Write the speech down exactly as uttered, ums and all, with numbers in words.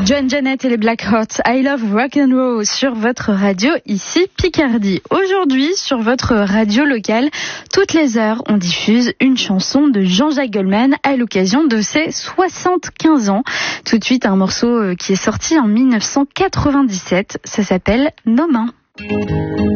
John Janet et les Black Hearts, I Love Rock and Roll sur votre radio, ici Picardie. Aujourd'hui, sur votre radio locale, toutes les heures, on diffuse une chanson de Jean-Jacques Goldman à l'occasion de ses soixante-quinze ans. Tout de suite, un morceau qui est sorti en mille neuf cent quatre-vingt-dix-sept, ça s'appelle Nos mains.